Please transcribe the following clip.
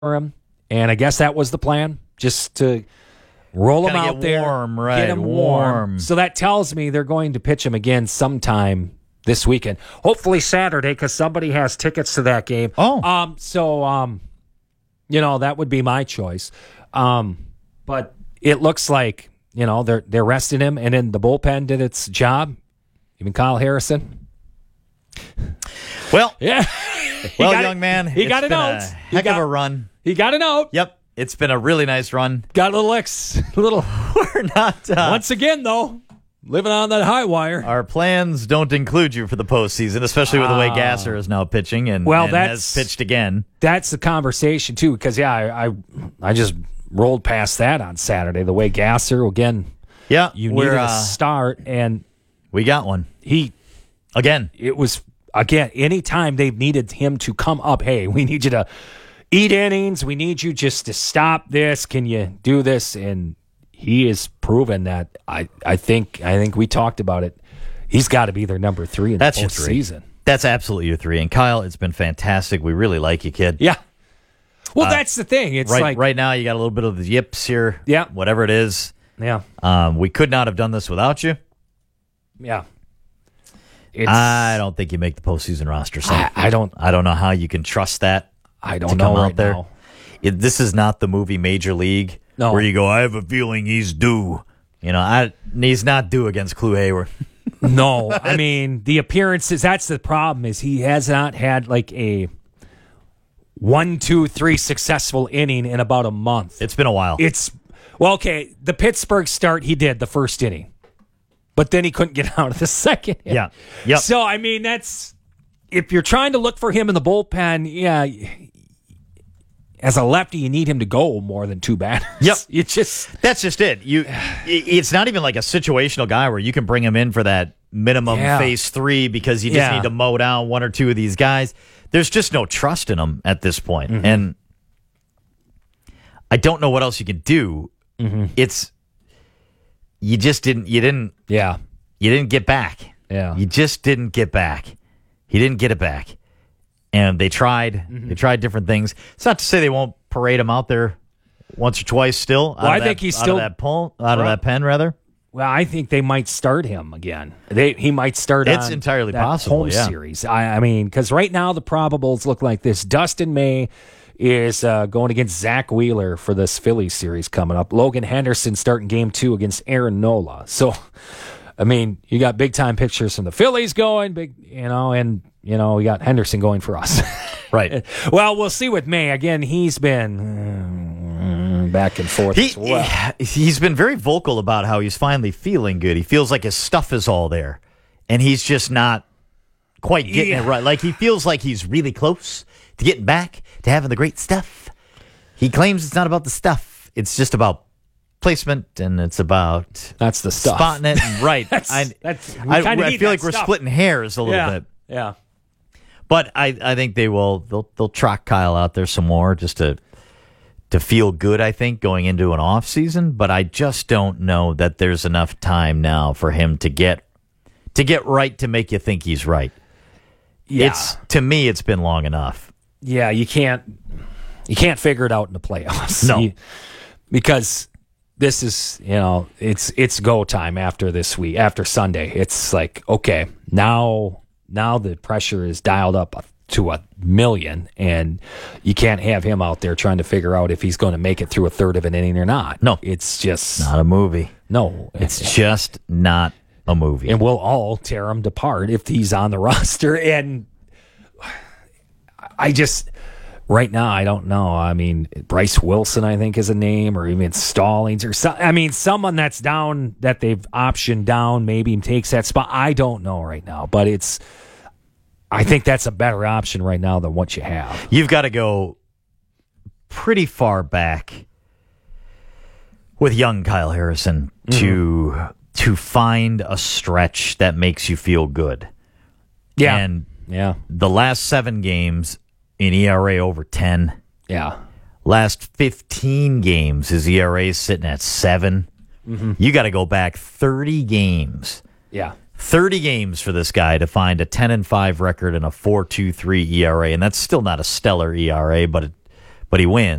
him, and I guess that was the plan, just to roll him out there, get him warm. So that tells me they're going to pitch him again sometime this weekend, hopefully Saturday, because somebody has tickets to that game. That would be my choice. But it looks like they're resting him, and then the bullpen did its job. Even Kyle Harrison. Well, yeah. Young man, he got an out. Heck of a run. He got an out. Yep, it's been a really nice run. Got a little. We're not once again though. Living on that high wire. Our plans don't include you for the postseason, especially with the way Gasser is now pitching and has pitched again. That's the conversation, too, because, I just rolled past that on Saturday. The way Gasser, again, you needed a start, and we got one. It was, anytime they've needed him to come up, hey, we need you to eat innings. We need you just to stop this. Can you do this? And he has proven that. I think we talked about it. He's got to be their number 3 in the postseason. That's absolutely your 3. And Kyle, it's been fantastic. We really like you, kid. Yeah. Well, that's the thing. It's right now you got a little bit of the yips here. Yeah. Whatever it is. Yeah. We could not have done this without you. Yeah. I don't think you make the postseason roster. I don't know how you can trust that. I don't know right now. This is not the movie Major League. No. Where you go, I have a feeling he's due. He's not due against Clu Hayward. No, I mean, the appearances, that's the problem, is he has not had like a 1, 2, 3 successful inning in about a month. It's been a while. The Pittsburgh start, he did the first inning. But then he couldn't get out of the second inning. Yeah. Yep. So, I mean, if you're trying to look for him in the bullpen, as a lefty, you need him to go more than 2 batters. Yep. That's just it. It's not even like a situational guy where you can bring him in for that minimum phase 3 because you just need to mow down 1 or 2 of these guys. There's just no trust in him at this point. Mm-hmm. And I don't know what else you can do. Mm-hmm. You didn't get back. Yeah. You just didn't get back. He didn't get it back. And they tried. Mm-hmm. They tried different things. It's not to say they won't parade him out there once or twice still. Well, I think he's still out of that pen, rather. Well, I think they might start him again. He might start. It's entirely possible. Home series. I mean, because right now the probables look like this: Dustin May is going against Zach Wheeler for this Phillies series coming up. Logan Henderson starting Game 2 against Aaron Nola. So, I mean, you got big time pictures from the Phillies going, and we got Henderson going for us. Right. Well, we'll see with May. Again, he's been back and forth as well. He's been very vocal about how he's finally feeling good. He feels like his stuff is all there, and he's just not quite getting it right. Like, he feels like he's really close to getting back to having the great stuff. He claims it's not about the stuff. It's just about placement, and it's about that's the stuff. Spotting it. Right. I feel like we're splitting hairs a little bit. Yeah. But I think they'll trot Kyle out there some more just to feel good, I think, going into an off season. But I just don't know that there's enough time now for him to get right to make you think he's right. Yeah. To me, it's been long enough. Yeah, you can't figure it out in the playoffs. No. Because this is, it's go time after this week, after Sunday. It's like, okay, now the pressure is dialed up to 1,000,000, and you can't have him out there trying to figure out if he's going to make it through a third of an inning or not. No. It's just not a movie. No. It's just not a movie. And we'll all tear him apart if he's on the roster. And right now, I don't know. I mean, Bryce Wilson, I think, is a name, or even Stallings, or someone that's down, that they've optioned down, maybe takes that spot. I don't know right now, but I think that's a better option right now than what you have. You've got to go pretty far back with young Kyle Harrison to find a stretch that makes you feel good. Yeah. And the last 7 games in ERA over 10. Yeah. Last 15 games, his ERA is sitting at 7. Mm-hmm. You got to go back 30 games. Yeah. 30 games for this guy to find a 10-5 record and a 4.23 ERA, and that's still not a stellar ERA, but but he wins.